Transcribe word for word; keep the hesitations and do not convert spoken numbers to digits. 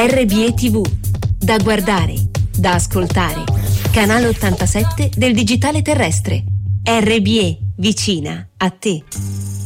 R B E tivù, da guardare, da ascoltare. Canale ottantasette del digitale terrestre. R B E, vicina a te.